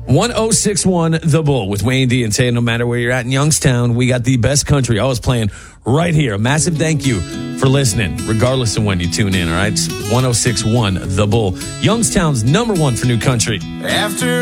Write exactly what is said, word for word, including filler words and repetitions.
one oh six one The Bull with Wayne D and Tay. No matter where you're at in Youngstown, we got the best country always playing right here. A massive thank you for listening, regardless of when you tune in, all right? It's one oh six one The Bull, Youngstown's number one for new country. After